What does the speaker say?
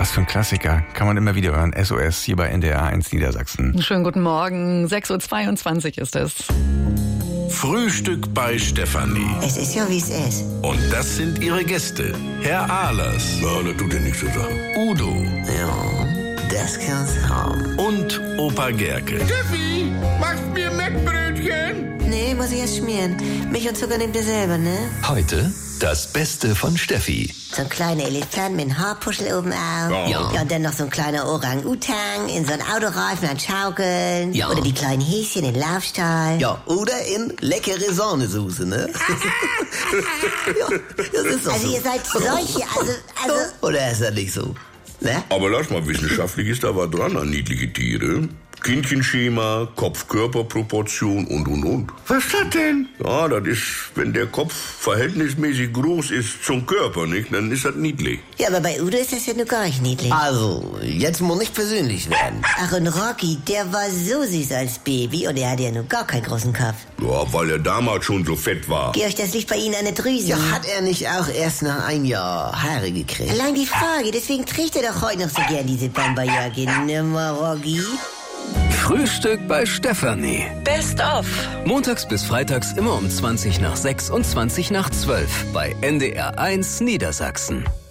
Was für ein Klassiker. Kann man immer wieder hören. SOS hier bei NDR 1 Niedersachsen. Schönen guten Morgen. 6:22 Uhr ist es. Frühstück bei Stefanie. Es ist ja, wie es ist. Und das sind ihre Gäste. Herr Ahlers. Ja, das tut ja nichts zu sagen. Udo. Ja, das kann's haben. Und Opa Gerke. Steffi, machst mir Mettbrötchen? Nee, muss ich erst schmieren. Milch und Zucker nehmt ihr selber, ne? Heute das Beste von Steffi. So ein kleiner Elefant mit einem Haarpuschel oben auf. Ja. Und dann noch so ein kleiner Orang-Utang in so ein Autoreifen an Schaukeln. Ja. Oder die kleinen Häschen in Laufstall. Ja, oder in leckere Sahnesoße, ne? Ja, das ist doch Also so. ihr seid solche, also... Oder ist das nicht so? Ne? Aber lass mal, wissenschaftlich ist da was dran an niedliche Tiere. Kindchenschema, Kopf-Körper-Proportion und. Was ist das denn? Ja, das ist, wenn der Kopf verhältnismäßig groß ist zum Körper, nicht? Dann ist das niedlich. Ja, aber bei Udo ist das ja nur gar nicht niedlich. Also, jetzt muss nicht persönlich werden. Ach, und Rocky, der war so süß als Baby und er hatte ja nur gar keinen großen Kopf. Ja, weil er damals schon so fett war. Georg, das liegt bei Ihnen an der Drüse. Ja, hat er nicht auch erst nach einem Jahr Haare gekriegt? Allein die Frage, deswegen trägt er doch heute noch so gern diese Bomberjacke. Nimmer, Rocky. Frühstück bei Stefanie. Best of. Montags bis freitags immer um 20 nach 6 und 20 nach 12 bei NDR 1 Niedersachsen.